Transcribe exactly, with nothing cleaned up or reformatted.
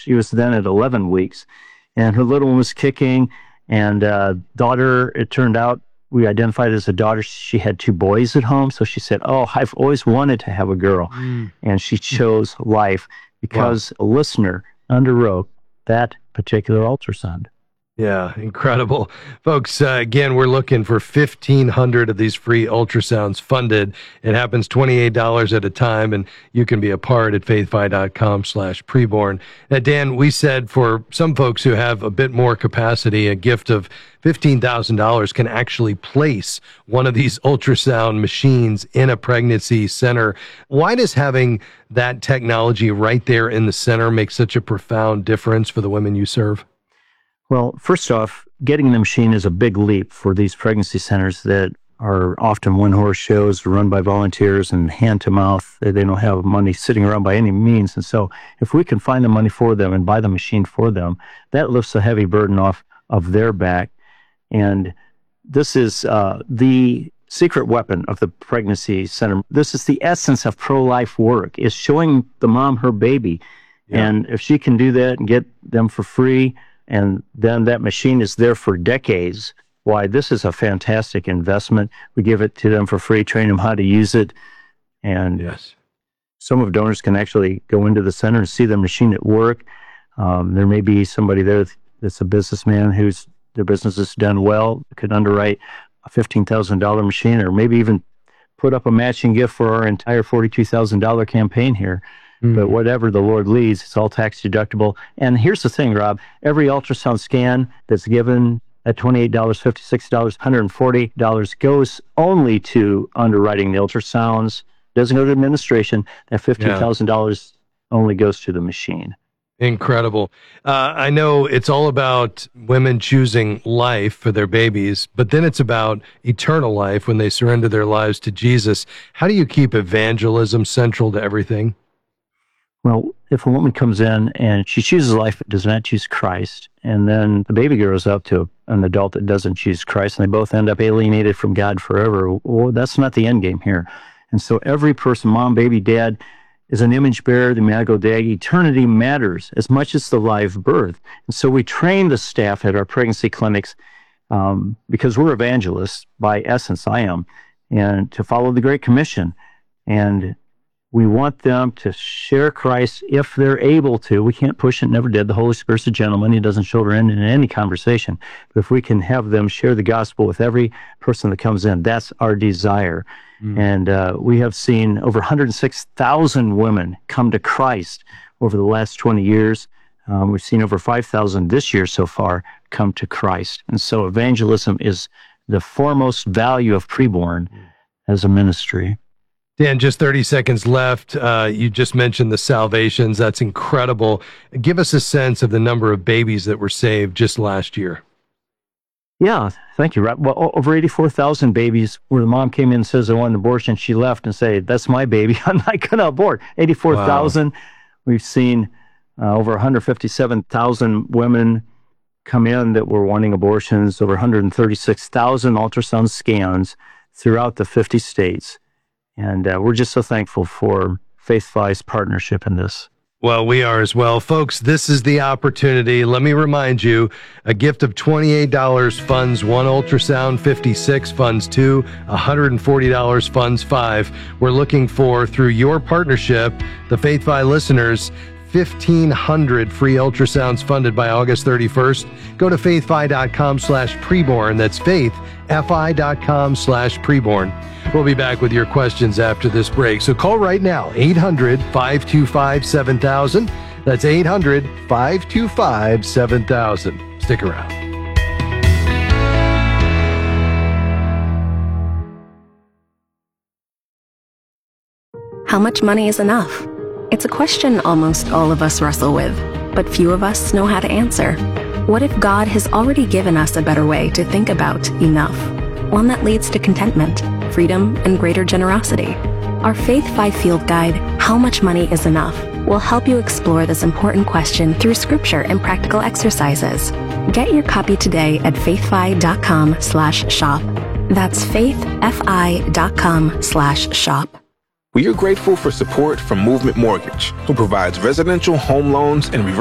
She was then at eleven weeks, and her little one was kicking. And uh, daughter, it turned out, we identified as a daughter. She had two boys at home. So she said, oh, I've always wanted to have a girl. Mm. And she chose life because wow. a listener underwrote that particular ultrasound. Yeah, incredible. Folks, uh, again, we're looking for fifteen hundred of these free ultrasounds funded. It happens twenty-eight dollars at a time, and you can be a part at faithfi.com slash preborn. Now, Dan, we said for some folks who have a bit more capacity, a gift of fifteen thousand dollars can actually place one of these ultrasound machines in a pregnancy center. Why does having that technology right there in the center make such a profound difference for the women you serve? Well, first off, getting the machine is a big leap for these pregnancy centers that are often one-horse shows run by volunteers and hand-to-mouth. They don't have money sitting around by any means. And so if we can find the money for them and buy the machine for them, that lifts a heavy burden off of their back. And this is uh, the secret weapon of the pregnancy center. This is the essence of pro-life work, is showing the mom her baby. Yeah. And if she can do that and get them for free, and then that machine is there for decades, why, this is a fantastic investment. We give it to them for free, train them how to use it. And yes. some of donors can actually go into the center and see the machine at work. Um, there may be somebody there that's a businessman whose their business is done well, could underwrite a fifteen thousand dollars machine, or maybe even put up a matching gift for our entire forty-two thousand dollars campaign here. Mm. But whatever the Lord leads, it's all tax deductible. And here's the thing, Rob, every ultrasound scan that's given at twenty-eight dollars, fifty-six dollars, one hundred forty dollars goes only to underwriting the ultrasounds, doesn't go to administration. That fifteen thousand dollars yeah. only goes to the machine. Incredible. Uh, I know it's all about women choosing life for their babies, but then it's about eternal life when they surrender their lives to Jesus. How do you keep evangelism central to everything? Well, if a woman comes in and she chooses life but does not choose Christ, and then the baby grows up to an adult that doesn't choose Christ, and they both end up alienated from God forever, well, that's not the end game here. And so every person, mom, baby, dad, is an image bearer, the Imago Dei. Eternity matters as much as the live birth. And so we train the staff at our pregnancy clinics um, because we're evangelists by essence, I am, and to follow the Great Commission. And we want them to share Christ if they're able to. We can't push it, never did. The Holy Spirit's a gentleman. He doesn't shoulder in in any conversation. But if we can have them share the gospel with every person that comes in, that's our desire. Mm. And uh, we have seen over one hundred six thousand women come to Christ over the last twenty years. Um, we've seen over five thousand this year so far come to Christ. And so evangelism is the foremost value of Preborn mm. as a ministry. Dan, just thirty seconds left. Uh, you just mentioned the salvations. That's incredible. Give us a sense of the number of babies that were saved just last year. Yeah, thank you, Rob. Well, over eighty-four thousand babies where the mom came in and says, I want an abortion. She left and said, that's my baby. I'm not going to abort. eighty-four thousand. Wow. We've seen uh, over one hundred fifty-seven thousand women come in that were wanting abortions, over one hundred thirty-six thousand ultrasound scans throughout the fifty states. And uh, we're just so thankful for FaithFi's partnership in this. Well, we are as well. Folks, this is the opportunity. Let me remind you, a gift of twenty-eight dollars funds one ultrasound, fifty-six funds two, one hundred forty dollars funds five. We're looking for, through your partnership, the FaithFi listeners, fifteen hundred free ultrasounds funded by August thirty-first. Go to faithfi.com slash preborn. That's faith, fi.com slash preborn. We'll be back with your questions after this break. So call right now, eight hundred, five two five, seven thousand. That's eight hundred, five two five, seven thousand. Stick around. How much money is enough? It's a question almost all of us wrestle with, but few of us know how to answer. What if God has already given us a better way to think about enough? One that leads to contentment, freedom, and greater generosity. Our FaithFi Field Guide, How Much Money is Enough, will help you explore this important question through scripture and practical exercises. Get your copy today at faithfi.com slash shop. That's faithfi.com slash shop. We are grateful for support from Movement Mortgage, who provides residential home loans and reverse